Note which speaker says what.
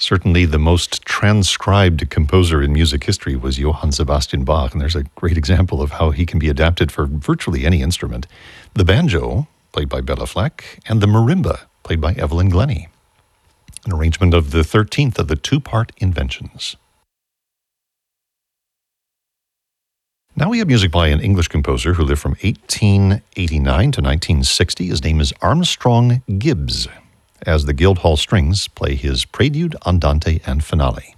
Speaker 1: Certainly the most transcribed composer in music history was Johann Sebastian Bach, and there's a great example of how he can be adapted for virtually any instrument. The banjo, played by Bela Fleck, and the marimba, played by Evelyn Glennie. An arrangement of the 13th of the two-part Inventions. Now we have music by an English composer who lived from 1889 to 1960. His name is Armstrong Gibbs, as the Guildhall Strings play his Prelude, Andante, and Finale.